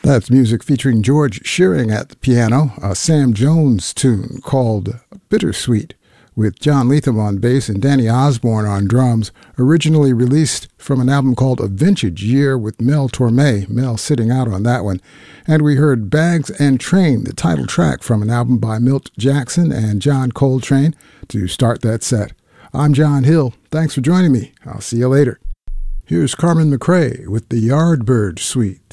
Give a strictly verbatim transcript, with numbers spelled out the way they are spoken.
That's music featuring George Shearing at the piano, a Sam Jones tune called Bittersweet, with John Lethem on bass and Danny Osborne on drums, originally released from an album called A Vintage Year with Mel Torme, Mel sitting out on that one. And we heard Bags and Train, the title track from an album by Milt Jackson and John Coltrane, to start that set. I'm John Hill. Thanks for joining me. I'll see you later. Here's Carmen McRae with the Yardbird Suite.